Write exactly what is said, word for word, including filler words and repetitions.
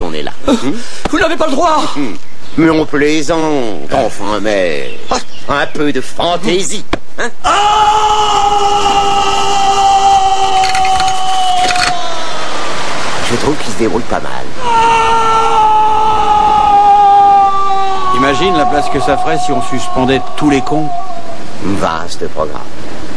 on est là. Euh, hum? Vous n'avez pas le droit. Hum. Mais on plaisante, enfin, mais... Un peu de fantaisie, hein? Ah! Je trouve qu'il se débrouille pas mal. Imagine la place que ça ferait si on suspendait tous les cons. Vaste programme.